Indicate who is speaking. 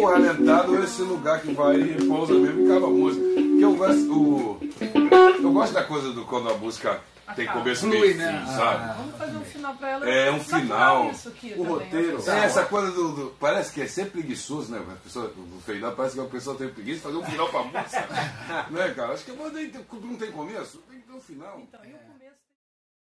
Speaker 1: o Alentado é esse lugar que vai e pousa mesmo e acaba a música. Porque eu gosto da coisa do quando a música tem começo, meio e fim,
Speaker 2: né?
Speaker 1: sabe?
Speaker 3: Vamos fazer um final pra ela.
Speaker 1: É um final.
Speaker 3: Isso aqui
Speaker 2: O
Speaker 3: também,
Speaker 2: roteiro.
Speaker 3: eu
Speaker 1: É, essa coisa parece que é sempre preguiçoso, né? A pessoa, do feinar, parece que a pessoa tem preguiça de fazer um final pra música. Né, cara? Acho que a banda não tem começo, tem que ter um final.
Speaker 3: Então, eu